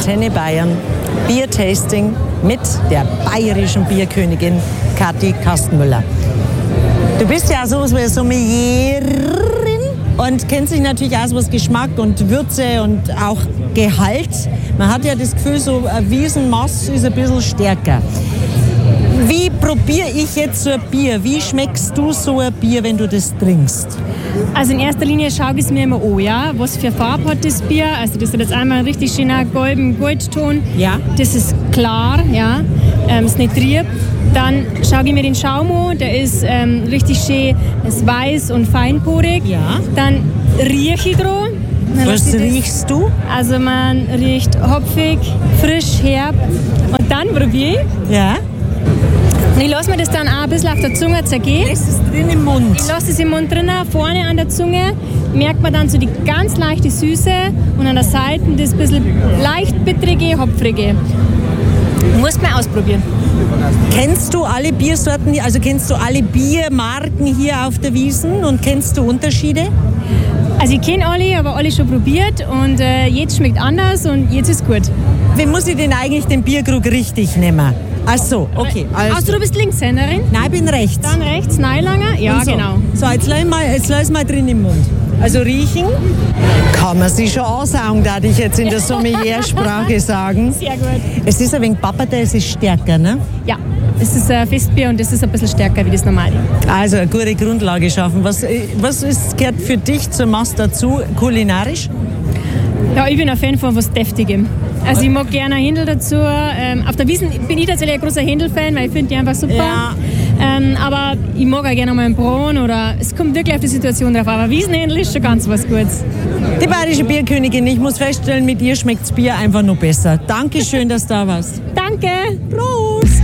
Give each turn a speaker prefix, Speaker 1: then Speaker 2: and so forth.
Speaker 1: Antenne Bayern Biertasting mit der bayerischen Bierkönigin Kathi Kastenmüller. Du bist ja so eine Sommelier und kennt sich natürlich aus, was Geschmack und Würze und auch Gehalt. Man hat ja das Gefühl, so ein Wiesenmaß ist ein bisschen stärker. Wie probiere ich jetzt so ein Bier? Wie schmeckst du so ein Bier, wenn du das trinkst?
Speaker 2: Also in erster Linie schaue ich es mir immer an, ja? Was für Farbe hat das Bier. Also das hat jetzt einmal einen richtig schöner golden Goldton.
Speaker 1: Ja.
Speaker 2: Das ist klar, ja. Ist nicht trieb. Dann schaue ich mir den Schaum an, der ist richtig schön, ist weiß und feinporig.
Speaker 1: Ja.
Speaker 2: Dann rieche ich dran.
Speaker 1: Was riechst du?
Speaker 2: Also man riecht hopfig, frisch, herb. Und dann probiere ich.
Speaker 1: Ja.
Speaker 2: Und ich lasse mir das dann auch ein bisschen auf der Zunge zergehen.
Speaker 1: Lässt es drin im Mund?
Speaker 2: Ich lasse es im Mund drinnen, vorne an der Zunge merkt man dann so die ganz leichte Süße und an der Seite das bisschen leicht bittrige, hopfrige. Muss man ausprobieren.
Speaker 1: Kennst du alle Biersorten, also kennst du alle Biermarken hier auf der Wiesn und kennst du Unterschiede?
Speaker 2: Also ich kenne alle, aber alle schon probiert und jetzt schmeckt anders und jetzt ist gut.
Speaker 1: Wie muss ich denn eigentlich den Bierkrug richtig nehmen? Ach so, okay.
Speaker 2: Also du bist Linkshänderin?
Speaker 1: Nein, ich bin rechts.
Speaker 2: Dann rechts, Neilanger? Ja,
Speaker 1: so.
Speaker 2: Genau.
Speaker 1: So, jetzt lass mal drin im Mund. Also riechen. Kann man sich schon ansaugen, darf ich jetzt in der Sommelier-Sprache sagen.
Speaker 2: Sehr gut.
Speaker 1: Es ist ein wenig Papata, es ist stärker, ne?
Speaker 2: Ja, es ist ein Festbier und es ist ein bisschen stärker wie das normale.
Speaker 1: Also eine gute Grundlage schaffen. Was gehört für dich zur Mast dazu, kulinarisch?
Speaker 2: Ja, ich bin ein Fan von was Deftigem. Also ich mag gerne ein Händel dazu. Auf der Wiesn bin ich tatsächlich ein großer Händel-Fan, weil ich finde die einfach super.
Speaker 1: Ja.
Speaker 2: Aber ich mag auch gerne mal einen Braun oder es kommt wirklich auf die Situation drauf. Aber Wiesenhändel ist schon ganz was Gutes.
Speaker 1: Die bayerische Bierkönigin, ich muss feststellen, mit ihr schmeckt das Bier einfach noch besser. Dankeschön, dass du da warst.
Speaker 2: Danke.
Speaker 1: Prost.